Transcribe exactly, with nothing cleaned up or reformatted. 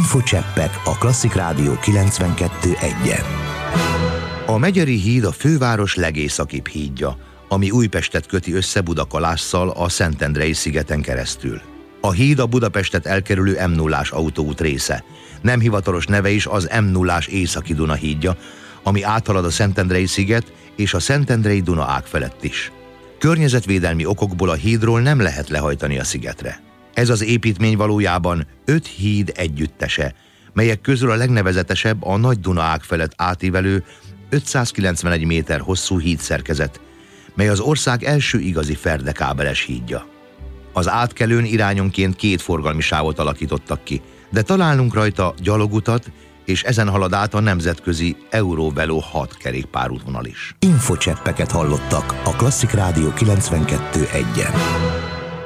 Infocseppek a Klasszik Rádió kilencvenkettő egyen. A Megyeri híd a főváros legészakibb hídja, ami Újpestet köti össze Budakalásszal a Szentendrei szigeten keresztül. A híd a Budapestet elkerülő em nullás autóút része. Nem hivatalos neve is az em nullás északi Duna hídja, ami áthalad a Szentendrei sziget és a Szentendrei Duna ág felett is. Környezetvédelmi okokból a hídról nem lehet lehajtani a szigetre. Ez az építmény valójában öt híd együttese, melyek közül a legnevezetesebb a Nagy Duna ág felett átívelő ötszázkilencvenegy méter hosszú hídszerkezet, mely az ország első igazi ferdekábeles hídja. Az átkelőn irányonként két forgalmi sávot alakítottak ki, de találunk rajta gyalogutat, és ezen halad át a nemzetközi Eurovelo hat kerékpárútvonal is. Infocseppeket hallottak a Klasszik Rádió kilencvenkettő egyen.